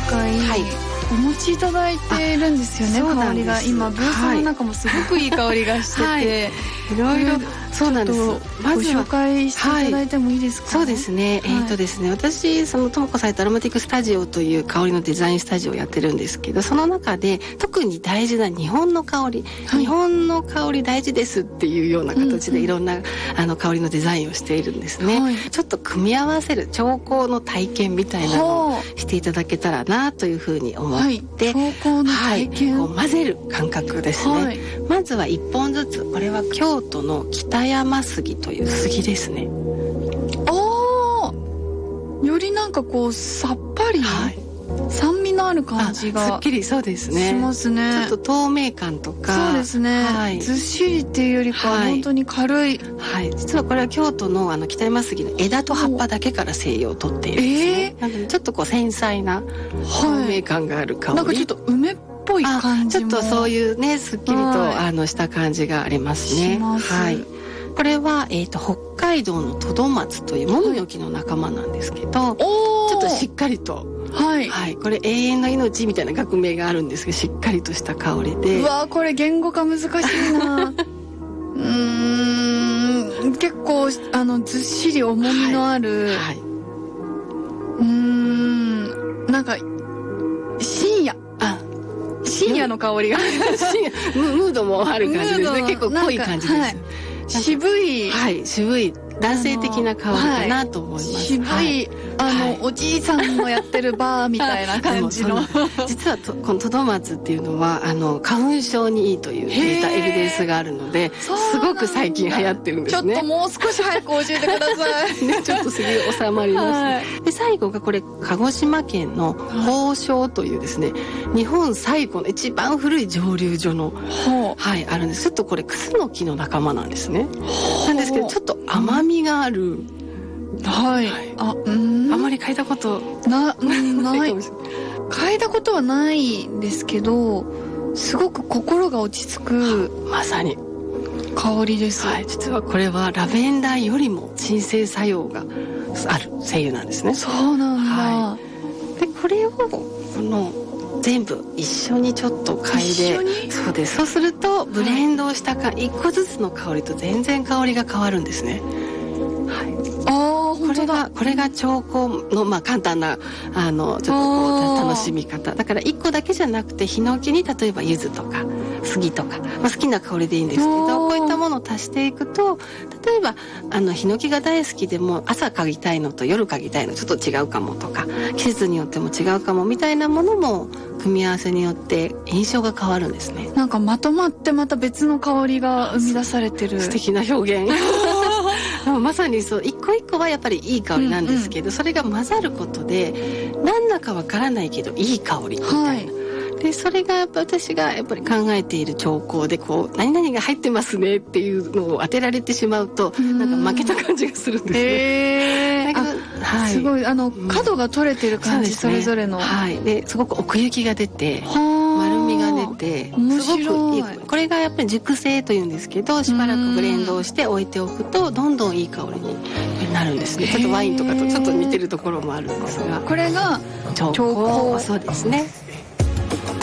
回、はい、お持ちいただいてるんですよね。香りが今ブースの中もすごくいい香りがしてて、はい、いろいろそうなんです。まずはご紹介していただいてもいいですか？ そうですね、ですね、私ともこさんとアロマティックスタジオという香りのデザインスタジオをやってるんですけど、その中で特に大事な日本の香り、日本の香り大事ですっていうような形でいろんな、香りのデザインをしているんですね、ちょっと組み合わせる調香の体験みたいなのをしていただけたらなというふうに思って、 調香の体験、 こう混ぜる感覚ですね、まずは1本ずつ。これは京都の北山杉という杉ですね。 よりなんかこうさっぱり、酸味のある感じがすっきり、そうですね、 しますね。 ちょっと透明感とか、 そうですね、ずっしりっていうよりかは本当に軽い、 実はこれは京都の北山杉の枝と葉っぱだけから精油を取っているんですね、なのでちょっとこう繊細な透明感がある香り、 なんかちょっと梅っぽい感じも、 ちょっとそういうねすっきりと、した感じがありますね。これは、北海道のトドマツというモミの木の仲間なんですけど、ちょっとしっかりと、これ永遠の命みたいな学名があるんですけど、しっかりとした香りで、 うわこれ言語化難しいな結構ずっしり重みのある、なんか深夜の香りがムードもある感じですね。結構濃い感じです、 渋い、 渋い男性的な香りかなと思います。 渋い、おじいさんのやってるバーみたいな感じの実はこのトドマツっていうのは花粉症にいいというデータエビデンスがあるので、すごく最近流行ってるんですね。 ちょっともう少し早く教えてくださいね、ちょっと次収まります、で最後がこれ鹿児島県の宝生というですね、日本最古の一番古い蒸留所の、あるんです。ちょっとこれクスノキの仲間なんですね。なんですけどちょっと甘みがある、あまり嗅いだことない嗅いだことはないんですけど、すごく心が落ち着くまさに香りです、 実はこれはラベンダーよりも鎮静作用がある精油なんですね。 そうなんだ、 でこれを全部一緒にちょっと嗅いで、そうです。そうするとブレンドをした一個ずつの香りと全然香りが変わるんですね。これが調香の簡単なちょっとこう楽しみ方だから、1個だけじゃなくてヒノキに例えば柚子とか杉とか、好きな香りでいいんですけど、こういったものを足していくと、例えばヒノキが大好きでも朝嗅ぎたいのと夜嗅ぎたいのちょっと違うかもとか、季節によっても違うかもみたいなものも組み合わせによって印象が変わるんですね。 なんかまとまってまた別の香りが生み出されてる素敵な表現まさにそう、一個一個はやっぱりいい香りなんですけど、それが混ざることで何だかわからないけどいい香りみたいな、でそれがやっぱ私がやっぱり考えている調香で、こう何々が入ってますねっていうのを当てられてしまうと、なんか負けた感じがするんですね。 すごい角が取れてる感じ、それぞれの、 ですごく奥行きが出て丸みが出て、すごくいい。これがやっぱり熟成というんですけど、しばらくブレンドをして置いておくとどんどんいい香りになるんですね。ちょっとワインとかとちょっと似てるところもあるんですが、 これが調香、そうですね。